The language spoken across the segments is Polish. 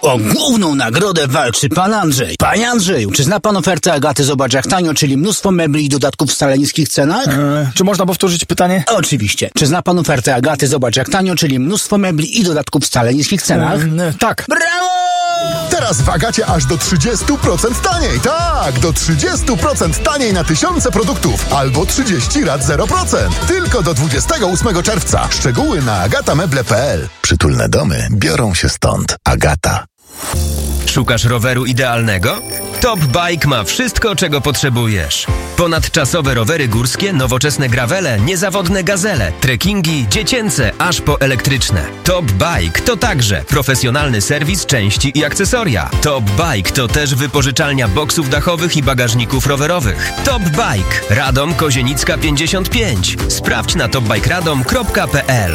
O główną nagrodę walczy pan Andrzej. Panie Andrzeju, czy zna pan ofertę Agaty Zobacz jak tanio, czyli mnóstwo mebli i dodatków w wcale niskich cenach? Czy można powtórzyć pytanie? Oczywiście. Czy zna pan ofertę Agaty Zobacz jak tanio, czyli mnóstwo mebli i dodatków w wcale niskich cenach? Tak. Brawo! Teraz w Agacie aż do 30% taniej. Tak, do 30% taniej na tysiące produktów. Albo 30 rat 0%. Tylko do 28 czerwca. Szczegóły na agatameble.pl. Przytulne domy biorą się stąd. Agata. Szukasz roweru idealnego? Top Bike ma wszystko, czego potrzebujesz. Ponadczasowe rowery górskie, nowoczesne gravele, niezawodne gazele, trekkingi, dziecięce, aż po elektryczne. Top Bike to także profesjonalny serwis części i akcesoria. Top Bike to też wypożyczalnia boksów dachowych i bagażników rowerowych. Top Bike. Radom Kozienicka 55. Sprawdź na topbikeradom.pl.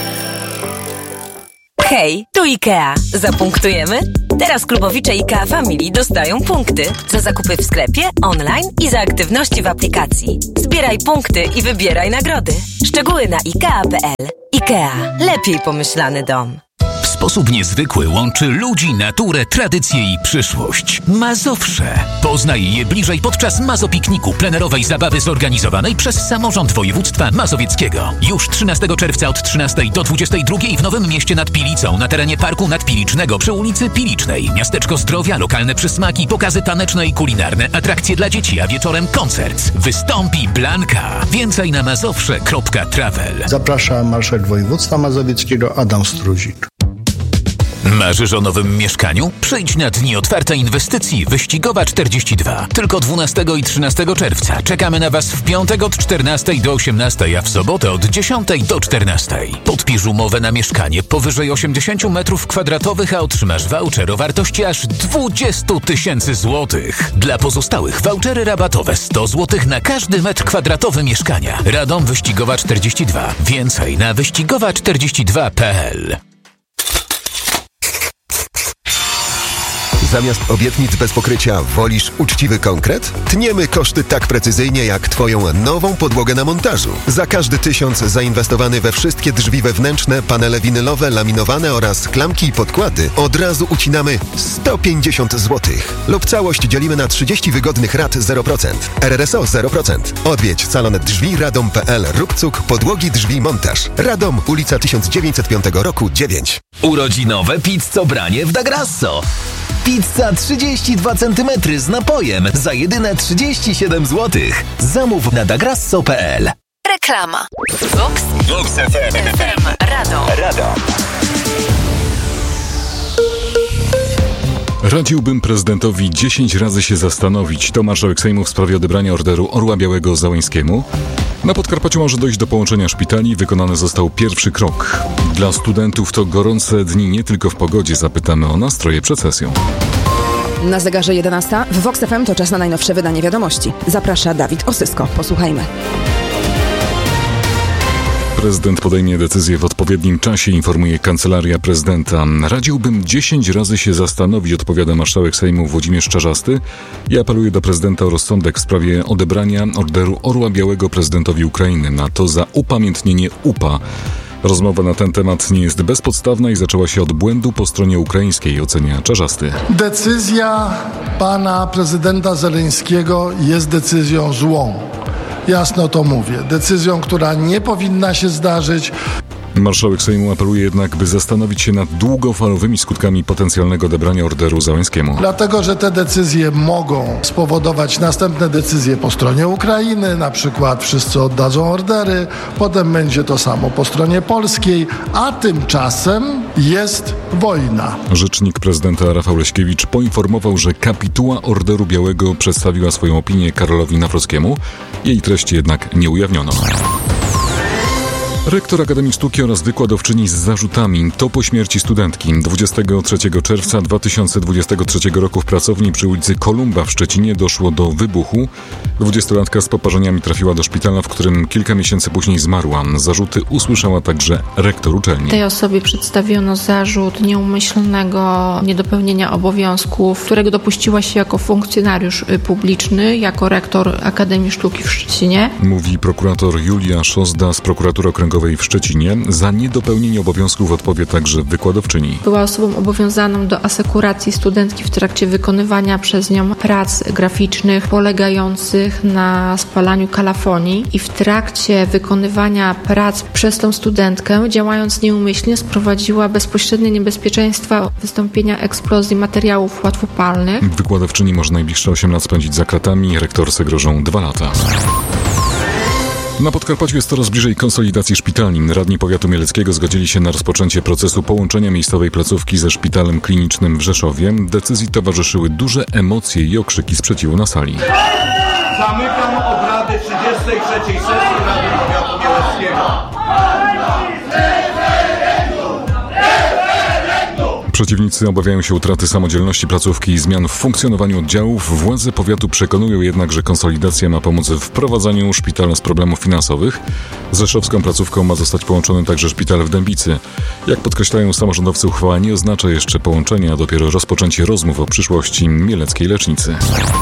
Hej, tu IKEA. Zapunktujemy? Teraz klubowicze IKEA Family dostają punkty za zakupy w sklepie, online i za aktywności w aplikacji. Zbieraj punkty i wybieraj nagrody. Szczegóły na IKEA.pl. IKEA. Lepiej pomyślany dom. W sposób niezwykły łączy ludzi, naturę, tradycję i przyszłość. Mazowsze. Poznaj je bliżej podczas Mazopikniku, plenerowej zabawy zorganizowanej przez Samorząd Województwa Mazowieckiego. Już 13 czerwca od 13 do 22 w Nowym Mieście nad Pilicą, na terenie Parku Nadpilicznego przy ulicy Pilicznej. Miasteczko Zdrowia, lokalne przysmaki, pokazy taneczne i kulinarne, atrakcje dla dzieci, a wieczorem koncert. Wystąpi Blanka. Więcej na mazowsze.travel. Zaprasza marszałek województwa mazowieckiego Adam Struzik. Marzysz o nowym mieszkaniu? Przyjdź na dni otwarte inwestycji Wyścigowa 42. Tylko 12 i 13 czerwca. Czekamy na Was w piątek od 14 do 18, a w sobotę od 10 do 14. Podpisz umowę na mieszkanie powyżej 80 m2, a otrzymasz voucher o wartości aż 20 000 złotych. Dla pozostałych vouchery rabatowe 100 zł na każdy metr kwadratowy mieszkania. Radom Wyścigowa 42. Więcej na wyścigowa42.pl. Zamiast obietnic bez pokrycia wolisz uczciwy konkret? Tniemy koszty tak precyzyjnie jak Twoją nową podłogę na montażu. Za każdy 1000 zainwestowany we wszystkie drzwi wewnętrzne, panele winylowe, laminowane oraz klamki i podkłady od razu ucinamy 150 zł. Lub całość dzielimy na 30 wygodnych rat 0%. RRSO 0%. Odwiedź salon drzwi radom.pl. Róbcuk podłogi drzwi montaż. Radom, ulica 1905 roku 9. Urodzinowe pizzobranie w Da Grasso. Pizza 32 cm z napojem za jedyne 37 zł. Zamów na dagrasso.pl. Reklama. Vox FM. Radom. Radziłbym prezydentowi 10 razy się zastanowić. To marszałek Sejmu w sprawie odebrania Orderu Orła Białego Załęskiemu. Na Podkarpaciu może dojść do połączenia szpitali. Wykonany został pierwszy krok. Dla studentów to gorące dni nie tylko w pogodzie. Zapytamy o nastroje przed sesją. Na zegarze 11 w Vox FM to czas na najnowsze wydanie wiadomości. Zaprasza Dawid Osysko. Posłuchajmy. Prezydent podejmie decyzję w odpowiednim czasie, informuje Kancelaria Prezydenta. Radziłbym 10 razy się zastanowić, odpowiada marszałek Sejmu Włodzimierz Czarzasty i apeluje do prezydenta o rozsądek w sprawie odebrania Orderu Orła Białego prezydentowi Ukrainy, a to za upamiętnienie UPA. Rozmowa na ten temat nie jest bezpodstawna i zaczęła się od błędu po stronie ukraińskiej, ocenia Czarzasty. Decyzja pana prezydenta Zełenskiego jest decyzją złą. Jasno to mówię. Decyzją, która nie powinna się zdarzyć. Marszałek Sejmu apeluje jednak, by zastanowić się nad długofalowymi skutkami potencjalnego odebrania Orderu Załęskiemu. Dlatego, że te decyzje mogą spowodować następne decyzje po stronie Ukrainy, na przykład wszyscy oddadzą ordery, potem będzie to samo po stronie polskiej, a tymczasem jest wojna. Rzecznik prezydenta Rafał Leśkiewicz poinformował, że kapituła Orderu Białego przedstawiła swoją opinię Karolowi Nawrockiemu. Jej treści jednak nie ujawniono. Rektor Akademii Sztuki oraz wykładowczyni z zarzutami to po śmierci studentki. 23 czerwca 2023 roku w pracowni przy ulicy Kolumba w Szczecinie doszło do wybuchu. 20-latka z poparzeniami trafiła do szpitala, w którym kilka miesięcy później zmarła. Zarzuty usłyszała także rektor uczelni. Tej osobie przedstawiono zarzut nieumyślnego niedopełnienia obowiązków, którego dopuściła się jako funkcjonariusz publiczny, jako rektor Akademii Sztuki w Szczecinie. Mówi prokurator Julia Szozda z prokuratury okręgowej okręgowej w Szczecinie. Za niedopełnienie obowiązków odpowie także wykładowczyni. Była osobą obowiązaną do asekuracji studentki w trakcie wykonywania przez nią prac graficznych polegających na spalaniu kalafonii i w trakcie wykonywania prac przez tą studentkę, działając nieumyślnie, sprowadziła bezpośrednie niebezpieczeństwa wystąpienia eksplozji materiałów łatwopalnych. Wykładowczyni może najbliższe 8 lat spędzić za kratami, rektorce grożą 2 lata. Na Podkarpaciu jest coraz bliżej konsolidacji szpitali. Radni powiatu mieleckiego zgodzili się na rozpoczęcie procesu połączenia miejscowej placówki ze szpitalem klinicznym w Rzeszowie. Decyzji towarzyszyły duże emocje i okrzyki sprzeciwu na sali. Zamykam obrady 33. sesji Rady Powiatu Mieleckiego. Przeciwnicy obawiają się utraty samodzielności placówki i zmian w funkcjonowaniu oddziałów. Władze powiatu przekonują jednak, że konsolidacja ma pomóc w wprowadzaniu szpitala z problemów finansowych. Z rzeszowską placówką ma zostać połączony także szpital w Dębicy. Jak podkreślają samorządowcy, uchwała nie oznacza jeszcze połączenia, a dopiero rozpoczęcie rozmów o przyszłości mieleckiej lecznicy.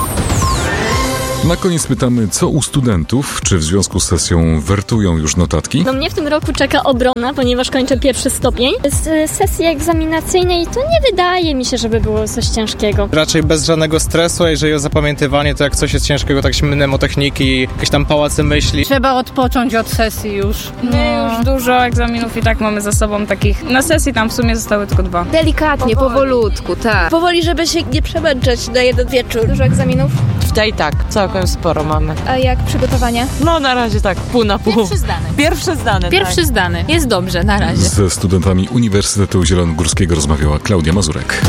Na koniec pytamy, co u studentów? Czy w związku z sesją wertują już notatki? No mnie w tym roku czeka obrona, ponieważ kończę 1. stopień. Z sesji egzaminacyjnej to nie wydaje mi się, żeby było coś ciężkiego. Raczej bez żadnego stresu, a jeżeli o zapamiętywanie, to jak coś jest ciężkiego, tak się mnemotechniki, jakieś tam pałace myśli. Trzeba odpocząć od sesji już. My już dużo egzaminów i tak mamy za sobą takich. Na sesji tam w sumie zostały tylko 2. Delikatnie, powolutku, tak. Powoli, żeby się nie przemęczać na jeden wieczór. Dużo egzaminów? Tutaj tak, całkiem sporo mamy. A jak przygotowania? No na razie tak, pół na pół. Pierwszy zdany. Jest dobrze, na razie. Ze studentami Uniwersytetu Zielonogórskiego rozmawiała Klaudia Mazurek.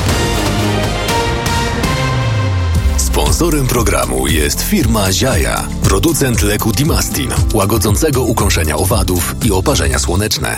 Sponsorem programu jest firma Ziaja, producent leku Dimastin, łagodzącego ukąszenia owadów i oparzenia słoneczne.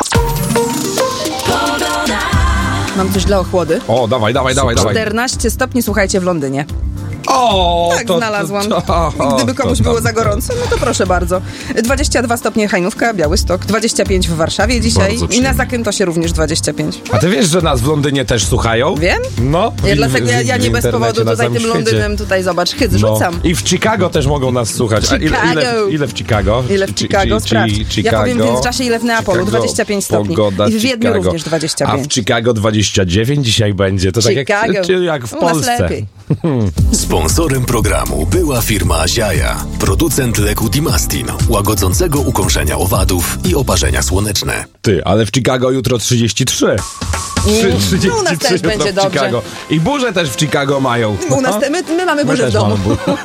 Mam coś dla ochłody. O, dawaj. 14 stopni, słuchajcie, w Londynie. O, tak, znalazłam. Gdyby komuś było za gorąco, no to proszę bardzo. 22 stopnie Hajnówka, Białystok, 25 w Warszawie dzisiaj i na Zakyntosie również 25. A ty wiesz, że nas w Londynie też słuchają? Wiem. No. Dlatego ja nie bez powodu tutaj tym Londynem tutaj, zobacz, rzucam. I w Chicago też mogą nas słuchać. A ile w Chicago? Ile w Chicago? Sprawdź. Ja powiem w międzyczasie, ile w Neapolu, 25 stopni. I w Wiedniu również 25. A w Chicago 29 dzisiaj będzie. To Chicago. tak jak w Polsce. Sponsorem programu była firma Ziaja, producent leku Dimastin, łagodzącego ukąszenia owadów i oparzenia słoneczne. Ty, ale w Chicago jutro 33. 33 u nas też będzie dobrze. Chicago. I burze też w Chicago mają. U nas my mamy burzę w domu.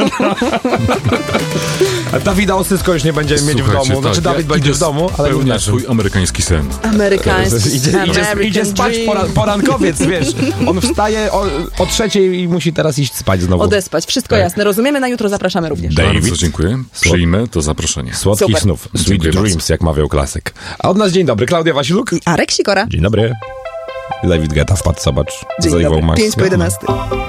A Dawida Osysko już nie będziemy mieć w domu. Znaczy Dawid będzie w domu, ale pełnia swój amerykański sen. Idzie spać porankowiec, wiesz. On wstaje o 3:00 i musi teraz iść spać znowu. Odespać, wszystko jasne. Rozumiemy, na jutro zapraszamy również. Bardzo dziękuję. Przyjmę to zaproszenie. Słodkich snów. Sweet dreams, jak mawiał klasyk. A od nas dzień dobry. Klaudia Wasiluk i Arek Sikora. Dzień dobry. Dawid Geta wpadł, zobacz. Dzień dobry. 5 po 11.